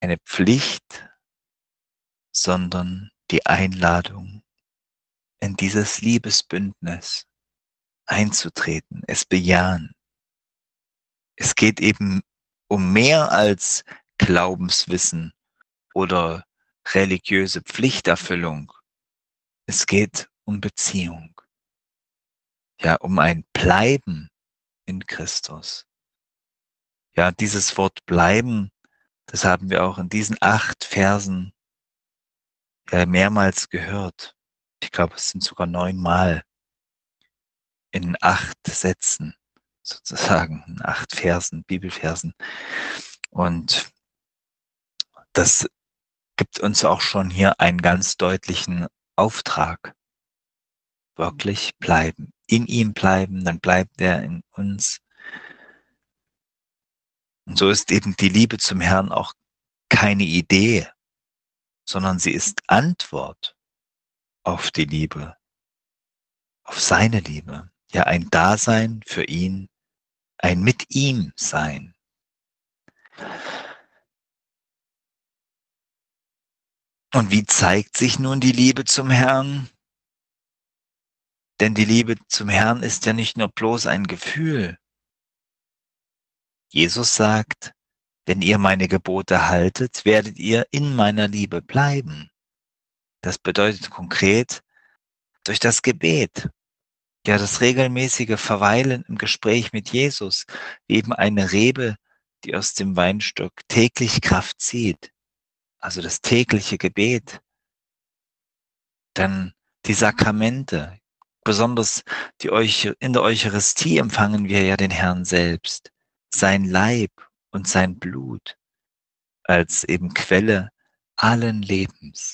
eine Pflicht, sondern die Einladung, in dieses Liebesbündnis einzutreten, es bejahen. Es geht eben um mehr als Glaubenswissen oder religiöse Pflichterfüllung. Es geht um Beziehung, ja, um ein Bleiben in Christus. Ja, dieses Wort bleiben, das haben wir auch in diesen 8 Versen ja mehrmals gehört. Ich glaube, es sind sogar 9 Mal in 8 Sätzen sozusagen, in 8 Versen, Bibelversen. Und das gibt uns auch schon hier einen ganz deutlichen Auftrag. Wirklich bleiben, in ihm bleiben, dann bleibt er in uns. Und so ist eben die Liebe zum Herrn auch keine Idee, sondern sie ist Antwort auf die Liebe, auf seine Liebe. Ja, ein Dasein für ihn, ein mit ihm sein. Und wie zeigt sich nun die Liebe zum Herrn? Denn die Liebe zum Herrn ist ja nicht nur bloß ein Gefühl. Jesus sagt, wenn ihr meine Gebote haltet, werdet ihr in meiner Liebe bleiben. Das bedeutet konkret durch das Gebet. Ja, das regelmäßige Verweilen im Gespräch mit Jesus, wie eben eine Rebe, die aus dem Weinstock täglich Kraft zieht. Also das tägliche Gebet. Dann die Sakramente, besonders in der Eucharistie empfangen wir ja den Herrn selbst, sein Leib und sein Blut als eben Quelle allen Lebens.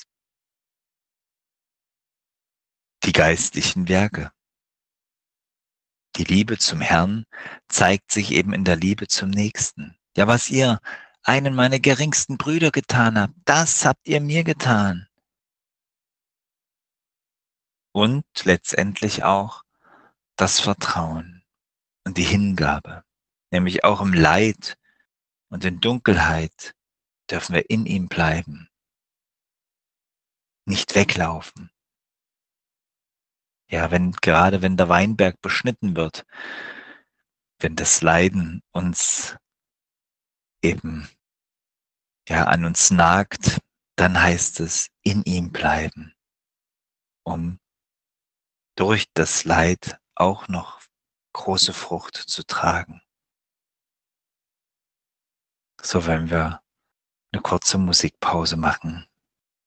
Die geistlichen Werke. Die Liebe zum Herrn zeigt sich eben in der Liebe zum Nächsten. Ja, was ihr einen meiner geringsten Brüder getan habt, das habt ihr mir getan. Und letztendlich auch das Vertrauen und die Hingabe, nämlich auch im Leid und in Dunkelheit dürfen wir in ihm bleiben, nicht weglaufen. Ja, gerade wenn der Weinberg beschnitten wird, wenn das Leiden uns eben ja an uns nagt, dann heißt es in ihm bleiben, um durch das Leid auch noch große Frucht zu tragen. So, wenn wir eine kurze Musikpause machen.